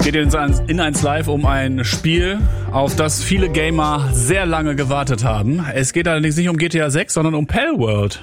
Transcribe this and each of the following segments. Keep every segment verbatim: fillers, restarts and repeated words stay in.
geht in eins Live um ein Spiel, auf das viele Gamer sehr lange gewartet haben. Es geht allerdings nicht um G T A sechs, sondern um Palworld.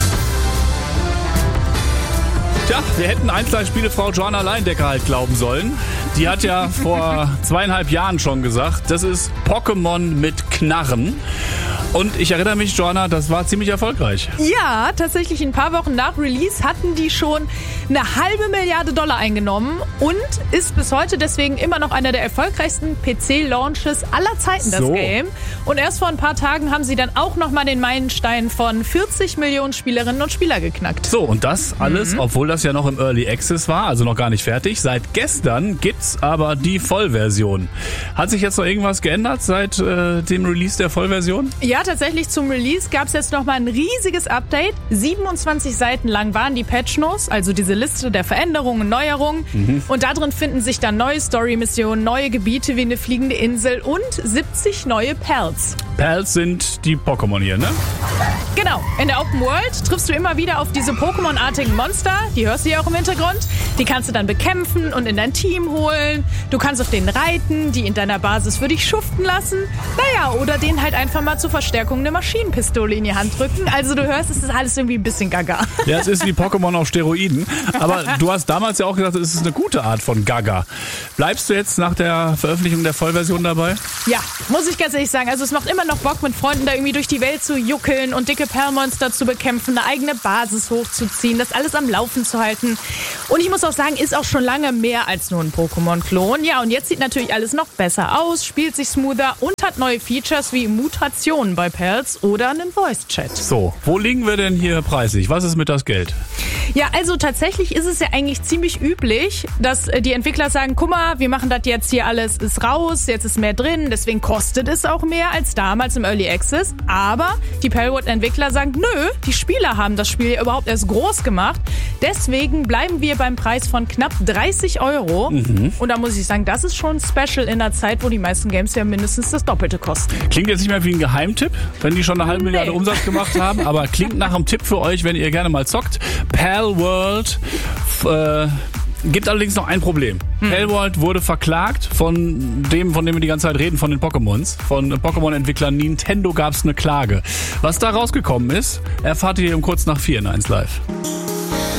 Tja, wir hätten eins Live-Spielefrau Joanna Leindecker halt glauben sollen. Die hat ja vor zweieinhalb Jahren schon gesagt, das ist Pokémon mit Knarren. Und ich erinnere mich, Joanna, das war ziemlich erfolgreich. Ja, tatsächlich ein paar Wochen nach Release hatten die schon eine halbe Milliarde Dollar eingenommen und ist bis heute deswegen immer noch einer der erfolgreichsten P C-Launches aller Zeiten, das so. Game. Und erst vor ein paar Tagen haben sie dann auch nochmal den Meilenstein von vierzig Millionen Spielerinnen und Spieler geknackt. So, und das alles, mhm. obwohl das ja noch im Early Access war, also noch gar nicht fertig. Seit gestern gibt's aber die Vollversion. Hat sich jetzt noch irgendwas geändert seit äh, dem Release der Vollversion? Ja, tatsächlich zum Release gab es jetzt nochmal ein riesiges Update. siebenundzwanzig Seiten lang waren die Patch Notes, also diese Liste der Veränderungen und Neuerungen. Mhm. Und da drin finden sich dann neue Story-Missionen, neue Gebiete wie eine fliegende Insel und siebzig neue Pals. Pals sind die Pokémon hier, ne? Genau. In der Open World triffst du immer wieder auf diese Pokémon-artigen Monster. Die hörst du ja auch im Hintergrund. Die kannst du dann bekämpfen und in dein Team holen. Du kannst auf denen reiten, die in deiner Basis für dich schuften lassen. Naja, oder denen halt einfach mal zur Verstärkung eine Maschinenpistole in die Hand drücken. Also du hörst, es ist alles irgendwie ein bisschen gaga. Ja, es ist wie Pokémon auf Steroiden. Aber du hast damals ja auch gesagt, es ist eine gute Art von gaga. Bleibst du jetzt nach der Veröffentlichung der Vollversion dabei? Ja, muss ich ganz ehrlich sagen. Also es macht immer noch Bock, mit Freunden da irgendwie durch die Welt zu juckeln und dicke Perlmonster zu bekämpfen, eine eigene Basis hochzuziehen, das alles am Laufen zu halten. Und ich muss auch sagen, ist auch schon lange mehr als nur ein Pokémon-Klon. Ja, und jetzt sieht natürlich alles noch besser aus, spielt sich smoother und hat neue Features wie Mutationen bei Pals oder einen Voice-Chat. So, wo liegen wir denn hier preislich? Was ist mit das Geld? Ja, also tatsächlich ist es ja eigentlich ziemlich üblich, dass die Entwickler sagen, guck mal, wir machen das jetzt hier alles, ist raus, jetzt ist mehr drin, deswegen kostet es auch mehr als damals im Early Access. Aber die Palworld-Entwickler sagen, nö, die Spieler haben das Spiel ja überhaupt erst groß gemacht. Deswegen bleiben wir beim Preis von knapp dreißig Euro. Mhm. Und da muss ich sagen, das ist schon special in einer Zeit, wo die meisten Games ja mindestens das Doppelte kosten. Klingt jetzt nicht mehr wie ein Geheimtipp, wenn die schon eine halbe nee. Milliarde Umsatz gemacht haben, aber klingt nach einem Tipp für euch, wenn ihr gerne mal zockt. Palworld äh, gibt allerdings noch ein Problem. Hm. Palworld wurde verklagt von dem, von dem wir die ganze Zeit reden, von den Pokémons. Von Pokémon-Entwicklern Nintendo gab es eine Klage. Was da rausgekommen ist, erfahrt ihr um kurz nach vier in eins Live.